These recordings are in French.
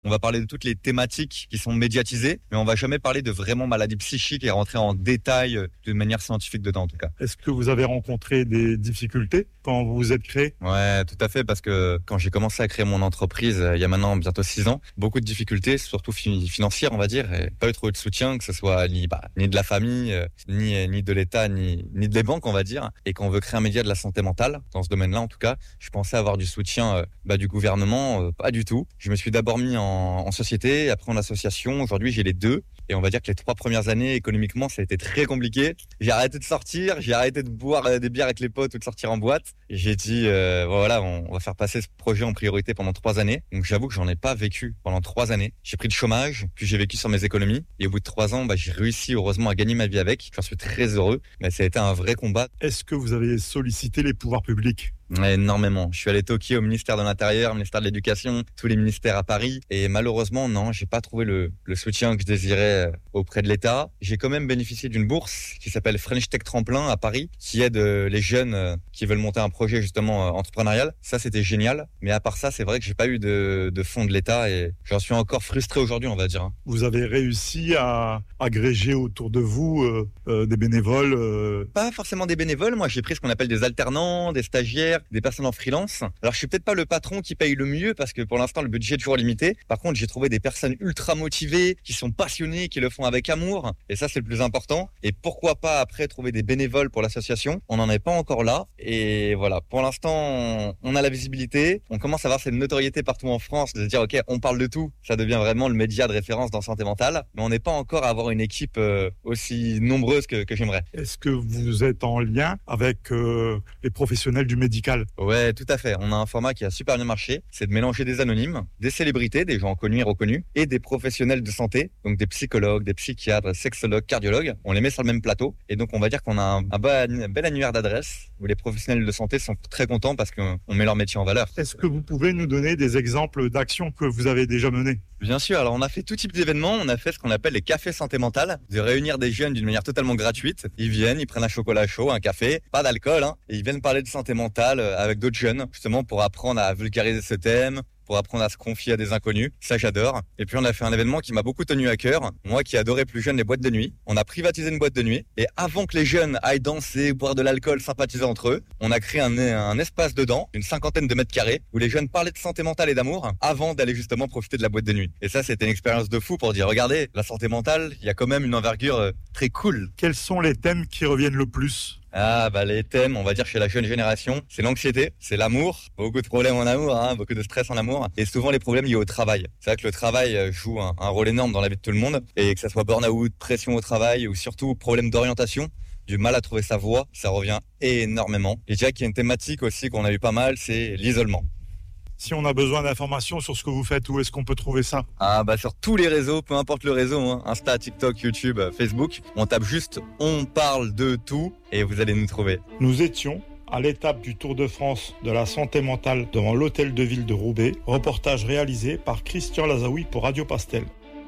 On va parler de toutes les thématiques qui sont médiatisées, mais on va jamais parler de vraiment maladies psychiques et rentrer en détail de manière scientifique dedans en tout cas. Est-ce que vous avez rencontré des difficultés quand vous vous êtes créé ? Ouais, tout à fait, parce que quand j'ai commencé à créer mon entreprise, il y a maintenant bientôt 6 ans, beaucoup de difficultés, surtout financières, on va dire, et pas eu trop de soutien, que ce soit ni de la famille, ni de l'État, ni des banques, on va dire. Et quand on veut créer un média de la santé mentale, dans ce domaine-là en tout cas, je pensais avoir du soutien du gouvernement, pas du tout. Je me suis d'abord mis en société, après en association. Aujourd'hui, j'ai les deux. Et on va dire que les 3 premières années, économiquement, ça a été très compliqué. J'ai arrêté de sortir, j'ai arrêté de boire des bières avec les potes ou de sortir en boîte. Et j'ai dit, voilà, on va faire passer ce projet en priorité pendant 3 années. Donc j'avoue que j'en ai pas vécu pendant 3 années. J'ai pris le chômage, puis j'ai vécu sur mes économies. Et au bout de 3 ans, j'ai réussi heureusement à gagner ma vie avec. J'en suis très heureux, mais ça a été un vrai combat. Est-ce que vous avez sollicité les pouvoirs publics ? Énormément. Je suis allé toquer au ministère de l'Intérieur, au ministère de l'Éducation, tous les ministères à Paris. Et malheureusement, non, j'ai pas trouvé le soutien que je désirais auprès de l'État. J'ai quand même bénéficié d'une bourse qui s'appelle French Tech Tremplin à Paris, qui aide les jeunes qui veulent monter un projet justement entrepreneurial. Ça, c'était génial. Mais à part ça, c'est vrai que j'ai pas eu de fonds de l'État et j'en suis encore frustré aujourd'hui, on va dire. Vous avez réussi à agréger autour de vous des bénévoles Pas forcément des bénévoles. Moi, j'ai pris ce qu'on appelle des alternants, des stagiaires, des personnes en freelance. Alors, je suis peut-être pas le patron qui paye le mieux parce que pour l'instant, le budget est toujours limité. Par contre, j'ai trouvé des personnes ultra motivées, qui sont passionnées, qui le font avec amour. Et ça, c'est le plus important. Et pourquoi pas après trouver des bénévoles pour l'association. On n'en est pas encore là. Et voilà. Pour l'instant, on a la visibilité. On commence à avoir cette notoriété partout en France de se dire, OK, on parle de tout. Ça devient vraiment le média de référence dans santé mentale. Mais on n'est pas encore à avoir une équipe aussi nombreuse que j'aimerais. Est-ce que vous êtes en lien avec les professionnels du médical ? Ouais, tout à fait. On a un format qui a super bien marché. C'est de mélanger des anonymes, des célébrités, des gens connus et reconnus, et des professionnels de santé, donc des psychologues, des psychiatres, des sexologues, cardiologues. On les met sur le même plateau. Et donc, on va dire qu'on a un bel annuaire d'adresses où les professionnels de santé sont très contents parce qu'on met leur métier en valeur. Est-ce que vous pouvez nous donner des exemples d'actions que vous avez déjà menées ? Bien sûr, alors on a fait tout type d'événements, on a fait ce qu'on appelle les cafés santé mentale, de réunir des jeunes d'une manière totalement gratuite. Ils viennent, ils prennent un chocolat chaud, un café, pas d'alcool, et ils viennent parler de santé mentale avec d'autres jeunes, justement pour apprendre à vulgariser ce thème, pour apprendre à se confier à des inconnus. Ça, j'adore. Et puis, on a fait un événement qui m'a beaucoup tenu à cœur. Moi qui adorais plus jeune les boîtes de nuit. On a privatisé une boîte de nuit. Et avant que les jeunes aillent danser, boire de l'alcool, sympathiser entre eux, on a créé un espace dedans, une 50aine de mètres carrés, où les jeunes parlaient de santé mentale et d'amour avant d'aller justement profiter de la boîte de nuit. Et ça, c'était une expérience de fou pour dire, regardez, la santé mentale, il y a quand même une envergure très cool. Quels sont les thèmes qui reviennent le plus ? Les thèmes, on va dire chez la jeune génération, c'est l'anxiété, c'est l'amour, beaucoup de problèmes en amour, beaucoup de stress en amour, et souvent les problèmes liés au travail. C'est vrai que le travail joue un rôle énorme dans la vie de tout le monde, et que ça soit burn-out, pression au travail, ou surtout problème d'orientation, du mal à trouver sa voie, ça revient énormément. Et je dirais qu'il y a une thématique aussi qu'on a eu pas mal, c'est l'isolement. Si on a besoin d'informations sur ce que vous faites, où est-ce qu'on peut trouver ça ? Sur tous les réseaux, peu importe le réseau, Insta, TikTok, YouTube, Facebook, on tape juste « On parle de tout » et vous allez nous trouver. Nous étions à l'étape du Tour de France de la santé mentale devant l'hôtel de ville de Roubaix. Reportage réalisé par Christian Lazaoui pour Radio Pastel.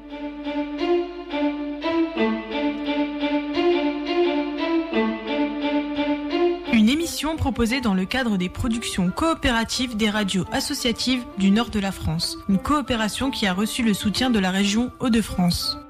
Une émission proposée dans le cadre des productions coopératives des radios associatives du nord de la France. Une coopération qui a reçu le soutien de la région Hauts-de-France.